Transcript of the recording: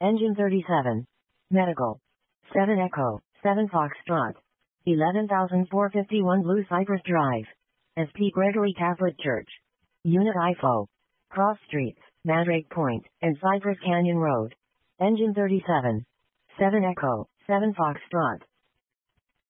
Engine 37. Medical. 7 Echo, 7 Foxtrot. 11451 Blue Cypress Drive. SP Gregory Catholic Church. Unit IFO. Cross Streets, Mandrake Point, and Cypress Canyon Road. Engine 37. 7 Echo, 7 Foxtrot.